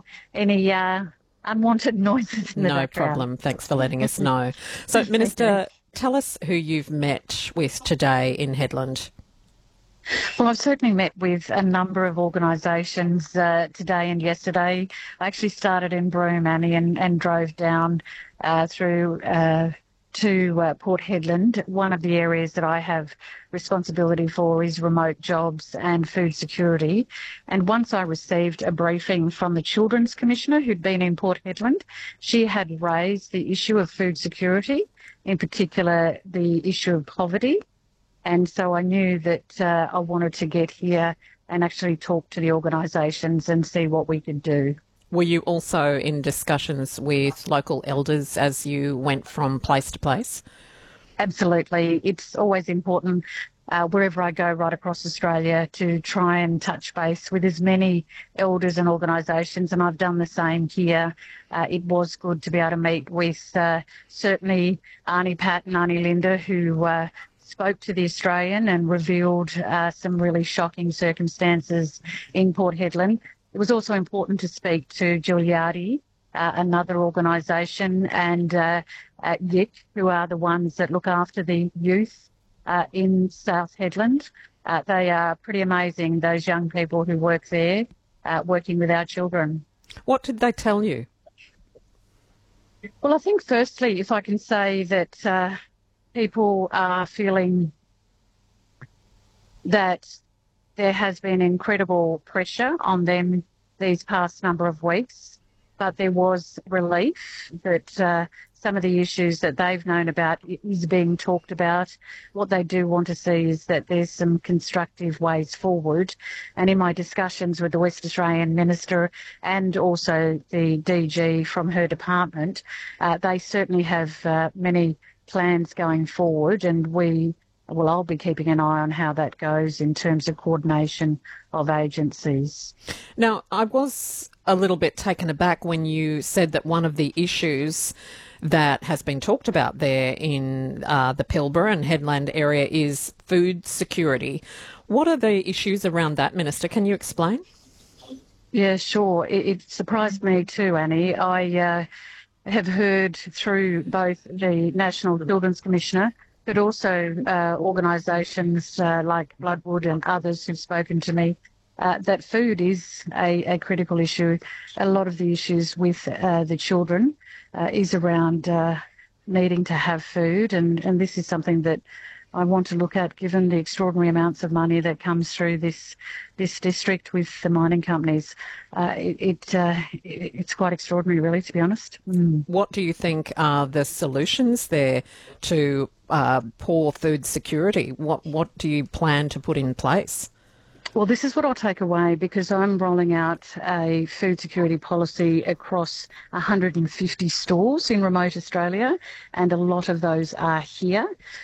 any unwanted noises in the No background. problem. Thanks for letting us know. So, Okay. Minister, tell us who you've met with today in Headland. Well, I've certainly met with a number of organisations today and yesterday. I actually started in Broome, Annie, and drove down through to Port Hedland. One of the areas that I have responsibility for is remote jobs and food security. And once I received a briefing from the Children's Commissioner who'd been in Port Hedland, she had raised the issue of food security, in particular the issue of poverty. And so I knew that I wanted to get here and actually talk to the organisations and see what we could do. Were you also in discussions with local elders as you went from place to place? Absolutely. It's always important wherever I go right across Australia to try and touch base with as many elders and organisations, and I've done the same here. It was good to be able to meet with certainly Arnie Pat and Arnie Linda, who spoke to the Australian and revealed some really shocking circumstances in Port Hedland. It was also important to speak to Giuliardi, another organisation, and YIC, who are the ones that look after the youth in South Hedland. They are pretty amazing, those young people who work there, working with our children. What did they tell you? Well, I think firstly, if I can say that people are feeling that there has been incredible pressure on them these past number of weeks, but there was relief that some of the issues that they've known about is being talked about. What they do want to see is that there's some constructive ways forward. And in my discussions with the West Australian Minister and also the DG from her department, they certainly have many plans going forward, and I'll be keeping an eye on how that goes in terms of coordination of agencies. Now, I was a little bit taken aback when you said that one of the issues that has been talked about there in the Pilbara and Headland area is food security. What are the issues around that, Minister? Can you explain? Yeah, sure. It surprised me too, Annie. I have heard through both the National Children's Commissioner, but also organisations like Bloodwood and others who've spoken to me, that food is a critical issue. A lot of the issues with the children is around needing to have food, and this is something that I want to look at, given the extraordinary amounts of money that comes through this district with the mining companies. It's quite extraordinary, really, to be honest. What do you think are the solutions there to poor food security? What do you plan to put in place? Well, this is what I'll take away, because I'm rolling out a food security policy across 150 stores in remote Australia, and a lot of those are here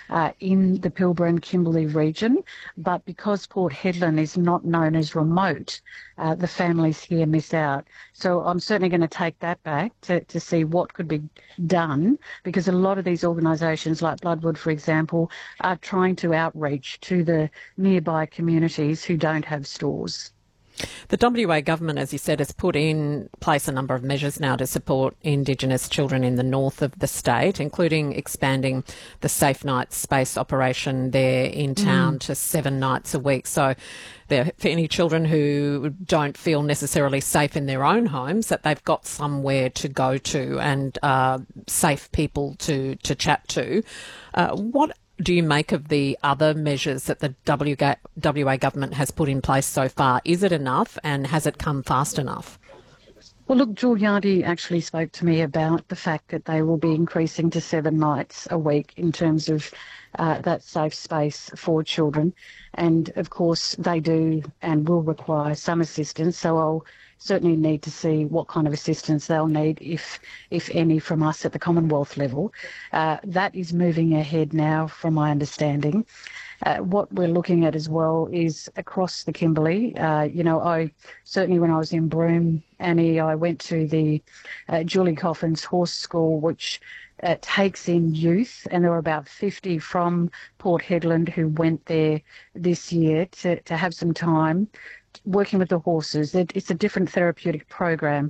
in the Pilbara and Kimberley region. But because Port Hedland is not known as remote, the families here miss out. So I'm certainly going to take that back to see what could be done, because a lot of these organisations like Bloodwood, for example, are trying to outreach to the nearby communities who don't have stores. The WA government, as you said, has put in place a number of measures now to support Indigenous children in the north of the state, including expanding the Safe Nights space operation there in town to 7 nights a week. So for any children who don't feel necessarily safe in their own homes, that they've got somewhere to go to and safe people to chat to. What do you make of the other measures that the WA government has put in place so far? Is it enough, and has it come fast enough? Well, look, Giuliani actually spoke to me about the fact that they will be increasing to 7 nights a week in terms of that safe space for children. And of course, they do and will require some assistance. So I'll certainly need to see what kind of assistance they'll need, if any, from us at the Commonwealth level. That is moving ahead now, from my understanding. What we're looking at as well is across the Kimberley. I certainly, when I was in Broome, Annie, I went to the Julie Coffin's Horse School, which takes in youth, and there were about 50 from Port Hedland who went there this year to have some time working with the horses. It's a different therapeutic program,